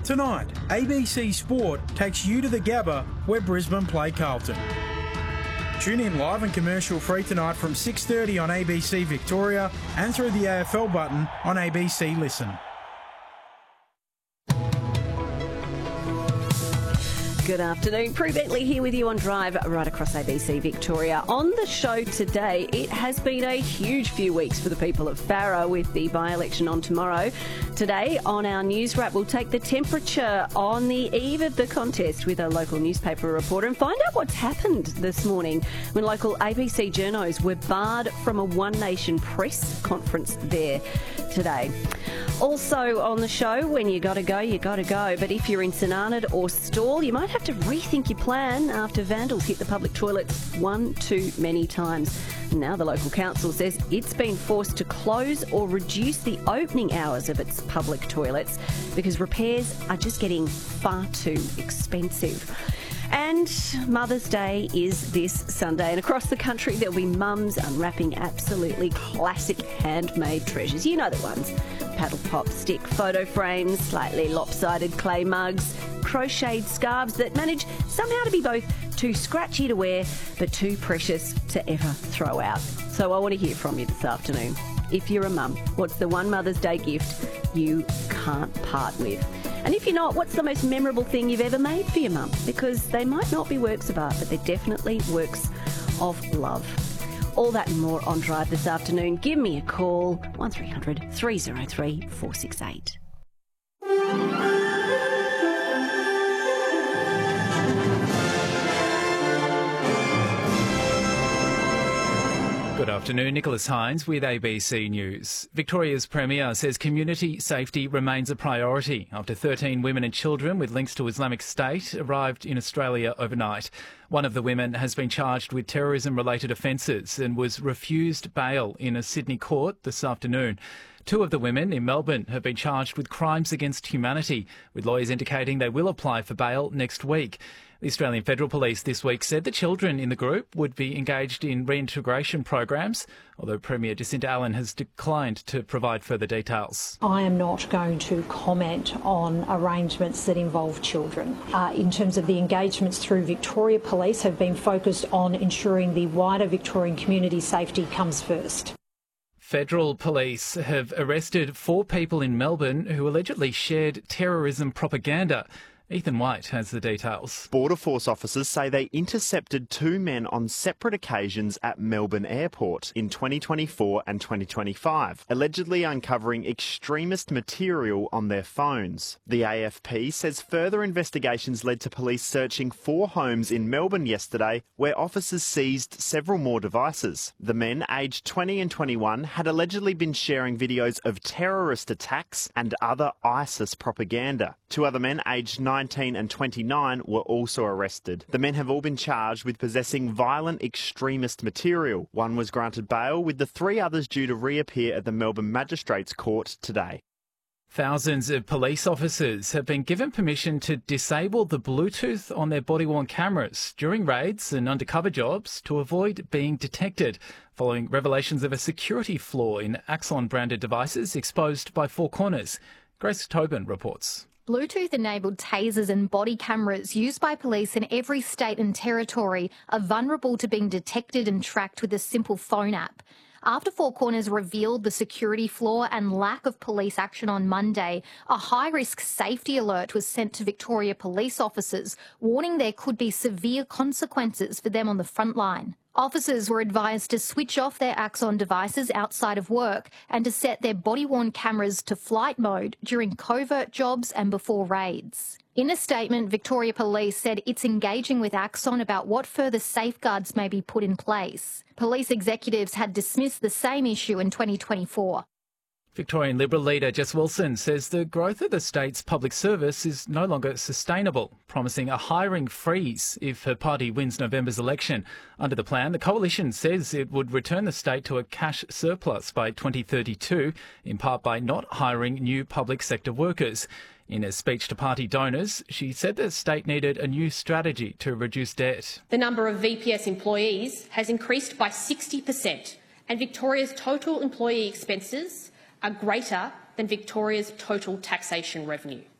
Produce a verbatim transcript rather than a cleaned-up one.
Tonight, A B C Sport takes you to the Gabba where Brisbane play Carlton. Tune in live and commercial free tonight from six thirty on A B C Victoria and through the A F L button on A B C Listen. Good afternoon. Prue Bentley here with you on Drive right across A B C Victoria. On the show today, it has been a huge few weeks for the people of Farrer with the by-election on tomorrow. Today on our news wrap, we'll take the temperature on the eve of the contest with a local newspaper reporter and find out what's happened this morning when local A B C journos were barred from a One Nation press conference there today. Also on the show, when you got to go, you got to go. But if you're in St Arnaud or Stawell, you might have to rethink your plan after vandals hit the public toilets one too many times. Now the local council says it's been forced to close or reduce the opening hours of its public toilets because repairs are just getting far too expensive. And Mother's Day is this Sunday, and across the country there'll be mums unwrapping absolutely classic handmade treasures. You know the ones. Paddle pop stick photo frames, slightly lopsided clay mugs, crocheted scarves that manage somehow to be both too scratchy to wear but too precious to ever throw out. So I want to hear from you this afternoon. If you're a mum, what's the one Mother's Day gift you can't part with? And if you're not, what's the most memorable thing you've ever made for your mum? Because they might not be works of art, but they're definitely works of love. All that and more on Drive this afternoon. Give me a call, one three hundred three oh three four six eight. Good afternoon, Nicholas Hines with A B C News. Victoria's Premier says community safety remains a priority after thirteen women and children with links to Islamic State arrived in Australia overnight. One of the women has been charged with terrorism-related offences and was refused bail in a Sydney court this afternoon. Two of the women in Melbourne have been charged with crimes against humanity, with lawyers indicating they will apply for bail next week. The Australian Federal Police this week said the children in the group would be engaged in reintegration programs, although Premier Jacinta Allen has declined to provide further details. I am not going to comment on arrangements that involve children. Uh, in terms of the engagements through Victoria Police have been focused on ensuring the wider Victorian community safety comes first. Federal police have arrested four people in Melbourne who allegedly shared terrorism propaganda. Ethan White has the details. Border Force officers say they intercepted two men on separate occasions at Melbourne Airport in twenty twenty-four and twenty twenty-five, allegedly uncovering extremist material on their phones. The A F P says further investigations led to police searching four homes in Melbourne yesterday, where officers seized several more devices. The men, aged twenty and twenty-one, had allegedly been sharing videos of terrorist attacks and other ISIS propaganda. Two other men, aged nineteen and twenty-nine, were also arrested. The men have all been charged with possessing violent extremist material. One was granted bail, with the three others due to reappear at the Melbourne Magistrates Court today. Thousands of police officers have been given permission to disable the Bluetooth on their body-worn cameras during raids and undercover jobs to avoid being detected, following revelations of a security flaw in Axon-branded devices exposed by Four Corners. Grace Tobin reports. Bluetooth-enabled tasers and body cameras used by police in every state and territory are vulnerable to being detected and tracked with a simple phone app. After Four Corners revealed the security flaw and lack of police action on Monday, a high-risk safety alert was sent to Victoria police officers, warning there could be severe consequences for them on the front line. Officers were advised to switch off their Axon devices outside of work and to set their body-worn cameras to flight mode during covert jobs and before raids. In a statement, Victoria Police said it's engaging with Axon about what further safeguards may be put in place. Police executives had dismissed the same issue in twenty twenty-four. Victorian Liberal leader Jess Wilson says the growth of the state's public service is no longer sustainable, promising a hiring freeze if her party wins November's election. Under the plan, the coalition says it would return the state to a cash surplus by twenty thirty-two, in part by not hiring new public sector workers. In a speech to party donors, she said the state needed a new strategy to reduce debt. The number of V P S employees has increased by sixty percent, and Victoria's total employee expenses are greater than Victoria's total taxation revenue.